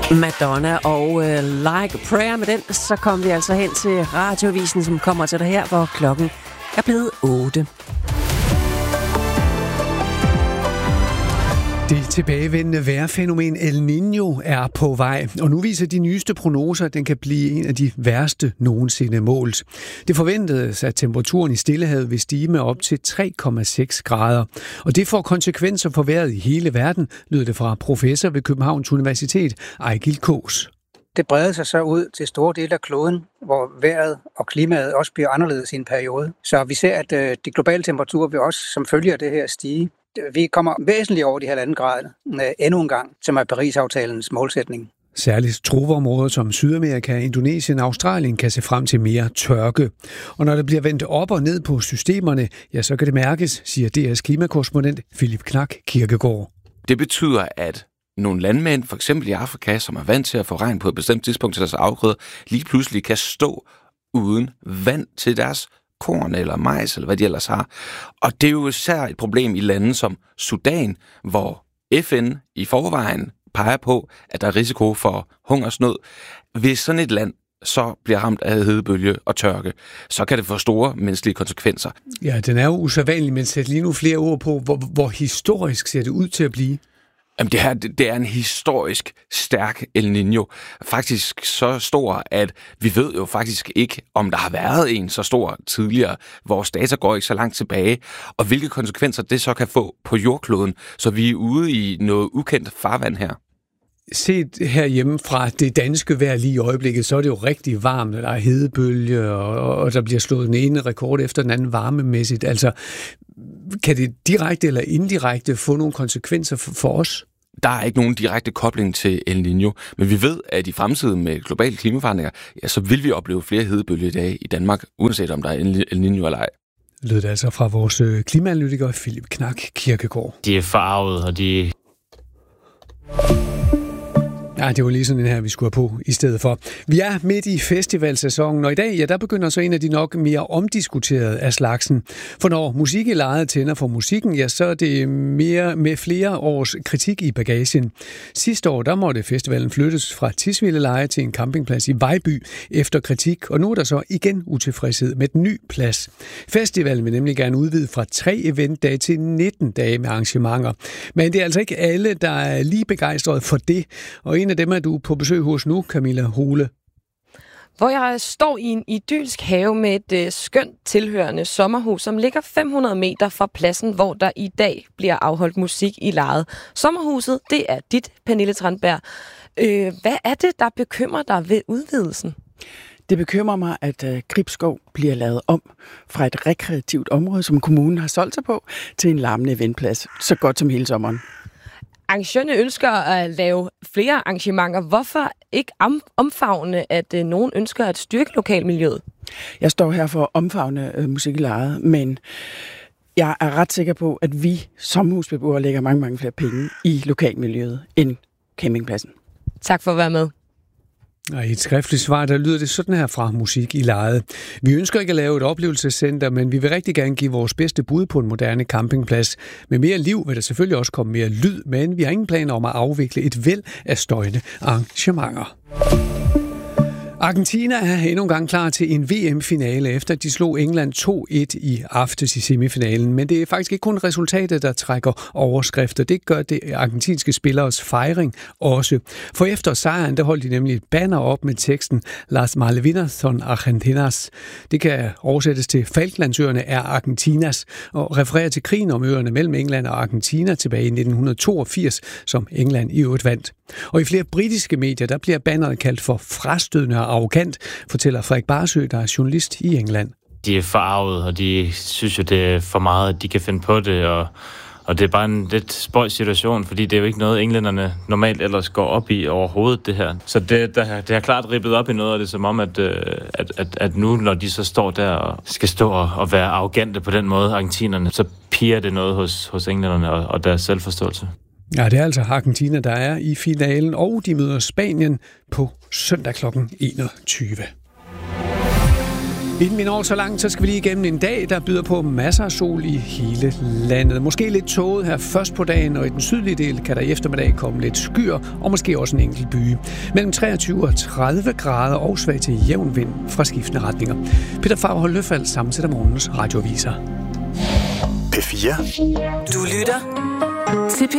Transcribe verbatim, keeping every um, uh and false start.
Madonna og uh, Like a Prayer. Med den, så kom vi altså hen til Radioavisen, som kommer til dig her, hvor klokken er blevet otte. Det tilbagevendende vejrfænomen El Niño er på vej, og nu viser de nyeste prognoser, at den kan blive en af de værste nogensinde målt. Det forventedes, at temperaturen i Stillehavet vil stige med op til tre komma seks grader, og det får konsekvenser for vejret i hele verden, lyder det fra professor ved Københavns Universitet, Ejgil Kaas. Det breder sig så ud til store dele af kloden, hvor vejret og klimaet også bliver anderledes i en periode. Så vi ser, at øh, de globale temperaturer vil også som følge af det her stige. Vi kommer væsentligt over de halvanden grader øh, endnu en gang, som er Paris-aftalens målsætning. Særligt tropeområder som Sydamerika, Indonesien og Australien kan se frem til mere tørke. Og når der bliver vendt op og ned på systemerne, ja, så kan det mærkes, siger D R's klimakorrespondent Philip Knak Kirkegaard. Det betyder, at nogle landmænd, for eksempel i Afrika, som er vant til at få regn på et bestemt tidspunkt til deres afgrøder, lige pludselig kan stå uden vand til deres korn eller majs, eller hvad de ellers har. Og det er jo især et problem i lande som Sudan, hvor F N i forvejen peger på, at der er risiko for hungersnød. Hvis sådan et land så bliver ramt af hedebølge og tørke, så kan det få store menneskelige konsekvenser. Ja, den er jo usædvanlig, men sæt lige nu flere ord på, hvor, hvor historisk ser det ud til at blive. Jamen det her, det er en historisk stærk El Niño. Faktisk så stor, at vi ved jo faktisk ikke, om der har været en så stor tidligere. Vores data går ikke så langt tilbage, og hvilke konsekvenser det så kan få på jordkloden. Så vi er ude i noget ukendt farvand her. Set herhjemme fra det danske vejr lige i øjeblikket, så er det jo rigtig varmt, der er hedebølge, og, og der bliver slået den ene rekord efter den anden varmemæssigt. Altså, kan det direkte eller indirekte få nogle konsekvenser for, for os? Der er ikke nogen direkte kobling til El Niño, men vi ved, at i fremtiden med globale klimaforandringer, ja, så vil vi opleve flere hedebølger i dag i Danmark, uanset om der er El Niño eller ej. Lød det altså fra vores klimaanalytiker Philip Knak Kirkegaard. De er farvet, og de... Ja, det var lige sådan en her, vi skulle have på i stedet for. Vi er midt i festivalsæsonen, og i dag, ja, der begynder så en af de nok mere omdiskuterede af slagsen. For når musik i lejet tænder for musikken, ja, så er det mere med flere års kritik i bagagen. Sidste år, der måtte festivalen flyttes fra Tisvildeleje til en campingplads i Vejby efter kritik, og nu er der så igen utilfredshed med den nye plads. Festivalen vil nemlig gerne udvide fra tre eventdage til nitten dage med arrangementer. Men det er altså ikke alle, der er lige begejstrede for det, og en af dem er du på besøg hos nu, Camilla Hole. Hvor jeg står i en idylsk have med et øh, skønt tilhørende sommerhus, som ligger fem hundrede meter fra pladsen, hvor der i dag bliver afholdt musik i lejet. Sommerhuset, det er dit, Pernille Tranberg. Øh, hvad er det, der bekymrer dig ved udvidelsen? Det bekymrer mig, at uh, Gribskov bliver lavet om fra et rekreativt område, som kommunen har solgt sig på, til en larmende eventplads, så godt som hele sommeren. Arrangørerne ønsker at lave flere arrangementer. Hvorfor ikke omfavne, at uh, nogen ønsker at styrke lokalmiljøet? Jeg står her for at omfavne uh, musik i lejet, men jeg er ret sikker på, at vi som husbeboere lægger mange, mange flere penge i lokalmiljøet end campingpladsen. Tak for at være med. Og i et skriftligt svar, der lyder det sådan her fra Musik i lejet. Vi ønsker ikke at lave et oplevelsescenter, men vi vil rigtig gerne give vores bedste bud på en moderne campingplads. Med mere liv vil der selvfølgelig også komme mere lyd, men vi har ingen planer om at afvikle et væld af støjende arrangementer. Argentina er endnu en gang klar til en V M-finale, efter de slog England to et i aftes i semifinalen. Men det er faktisk ikke kun resultatet, der trækker overskrifter. Det gør det argentinske spilleres fejring også. For efter sejren, der holdt de nemlig et banner op med teksten Las Malvinas son Argentinas. Det kan oversættes til Falklandsøerne er Argentinas og refererer til krigen om øerne mellem England og Argentina tilbage i nitten toogfirs, som England i øvrigt vandt. Og i flere britiske medier, der bliver banneret kaldt for frastødende og arrogant, fortæller Frederik Barsø, der er journalist i England. De er farvet, og de synes jo, det er for meget, at de kan finde på det, og, og det er bare en lidt spøjs situation, fordi det er jo ikke noget, englænderne normalt ellers går op i overhovedet, det her. Så det, der, det har klart ribbet op i noget af det, som om, at, at, at, at nu, når de så står der og skal stå og være arrogante på den måde, argentinerne, så piger det noget hos, hos englænderne og, og deres selvforståelse. Ja, det er altså Argentina, der er i finalen, og de møder Spanien på søndag klokken enogtyve. Inden vi når så langt, så skal vi lige igennem en dag, der byder på masser af sol i hele landet. Måske lidt tåget her først på dagen, og i den sydlige del kan der i eftermiddag komme lidt skyer, og måske også en enkelt byge. Mellem treogtyve og tredive grader og svag til jævn vind fra skiftende retninger. Peter Favre Løfald sammensætter morgens radioaviser. P fire. Du lytter til P